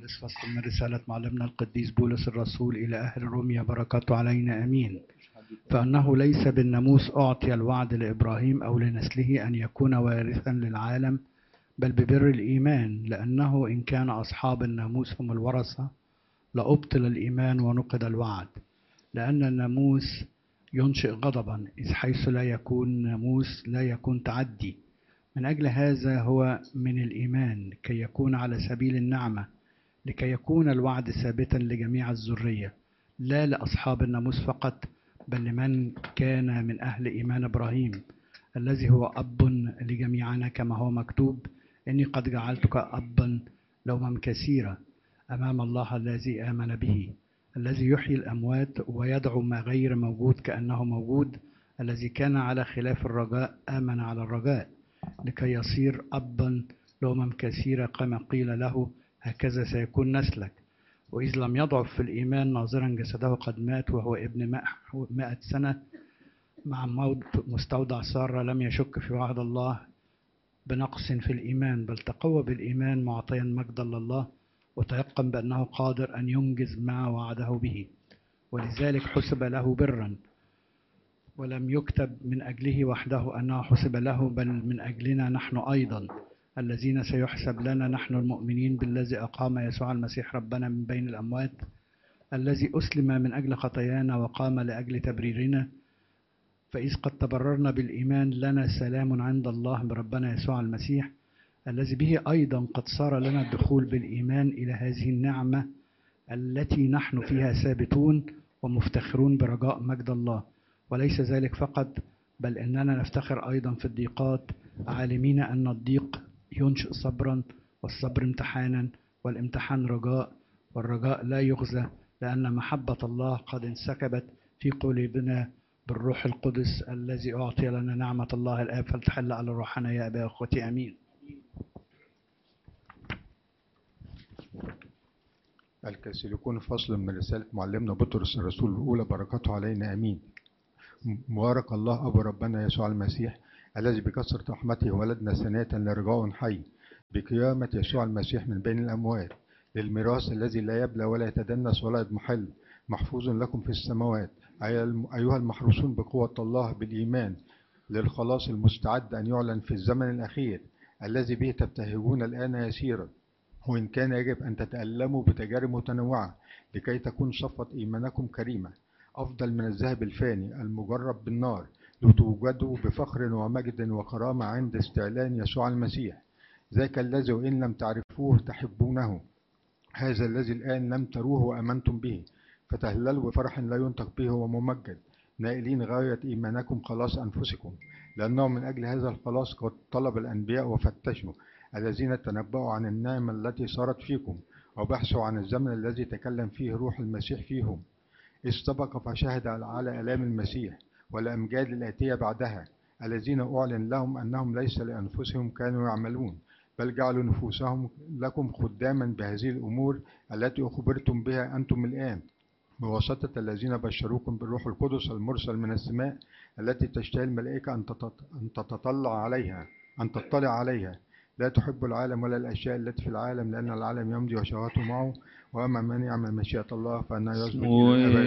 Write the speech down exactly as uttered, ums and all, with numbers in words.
السادس فصل من رسالة معلمنا القديس بولس الرسول إلى أهل روميا بركاته علينا أمين. فأنه ليس بالناموس أعطي الوعد لإبراهيم أو لنسله أن يكون وارثا للعالم، بل ببر الإيمان، لأنه إن كان أصحاب الناموس هم الورثة لأبطل الإيمان ونقض الوعد، لأن الناموس ينشئ غضبا، إذ حيث لا يكون ناموس لا يكون تعدي. من أجل هذا هو من الإيمان كي يكون على سبيل النعمة، لكي يكون الوعد ثابتا لجميع الذرية، لا لأصحاب الناموس فقط، بل لمن كان من أهل إيمان إبراهيم الذي هو أب لجميعنا، كما هو مكتوب: إني قد جعلتك أبا لأمم كثيرة أمام الله الذي آمن به، الذي يحيي الأموات ويدعو ما غير موجود كأنه موجود، الذي كان على خلاف الرجاء آمن على الرجاء، لكي يصير أبا لأمم كثيرة، كما قيل له: هكذا سيكون نسلك. وإذ لم يضعف في الإيمان ناظرا جسده قد مات وهو ابن مائة سنة مع موت مستودع سارة، لم يشك في وعد الله بنقص في الإيمان، بل تقوى بالإيمان معطيا مجدا لله، وتيقن بأنه قادر أن ينجز ما وعده به، ولذلك حسب له برا، ولم يكتب من أجله وحده أنه حسب له، بل من أجلنا نحن أيضا الذين سيحسب لنا نحن المؤمنين بالذي أقام يسوع المسيح ربنا من بين الأموات، الذي أسلم من أجل خطايانا وقام لأجل تبريرنا. فإذ قد تبررنا بالإيمان لنا سلام عند الله بربنا يسوع المسيح، الذي به أيضا قد صار لنا الدخول بالإيمان إلى هذه النعمة التي نحن فيها ثابتون ومفتخرون برجاء مجد الله. وليس ذلك فقط، بل إننا نفتخر أيضا في الضيقات، عالمين أن الضيق ينشئ صبرا، والصبر امتحانا، والامتحان رجاء، والرجاء لا يخزى، لأن محبة الله قد انسكبت في قلوبنا بالروح القدس الذي أعطي لنا. نعمة الله الآب فلتحل على روحنا يا أبا أخوتي أمين. الكاثوليكون فصل من رسالة معلمنا بطرس الرسول الأولى بركاته علينا أمين. مبارك الله أبو ربنا يسوع المسيح، الذي بكثرة رحمته ولدنا ثانية لرجاء حي بقيامة يسوع المسيح من بين الأموات، للميراث الذي لا يبلى ولا يتدنس ولا يضمحل، محفوظ لكم في السماوات، أيها المحروسون بقوة الله بالإيمان، للخلاص المستعد أن يعلن في الزمن الأخير، الذي به تبتهجون الآن يسيرا، وإن كان يجب أن تتألموا بتجارب متنوعة، لكي تكون صفة إيمانكم كريمة أفضل من الذهب الفاني المجرب بالنار، لتوجدوا بفخر ومجد وكرامة عند استعلان يسوع المسيح، ذاك الذي وإن لم تعرفوه تحبونه، هذا الذي الآن لم تروه وأمنتم به، فتهللوا بفرح لا ينطق به وممجد، نائلين غاية إيمانكم خلاص أنفسكم، لأنه من أجل هذا الخلاص قد طلب الأنبياء وفتشوا الذين تنبأوا عن النعمة التي صارت فيكم، وبحثوا عن الزمن الذي تكلم فيه روح المسيح فيهم، إذ سبق فشهد على آلام المسيح والأمجاد الآتية بعدها، الذين أعلن لهم أنهم ليس لأنفسهم كانوا يعملون، بل جعلوا نفوسهم لكم خداما بهذه الأمور التي أخبرتم بها أنتم الآن، بواسطة الذين بشروكم بالروح القدس المرسل من السماء، التي تشتهي الملائكة أن تتطلع عليها أن تطلع عليها. لا تحب العالم ولا الأشياء التي في العالم، لأن العالم يمضي وشهواته معه، وأما من يعمل مشيئة الله فإنه يثبت إلى الأبد.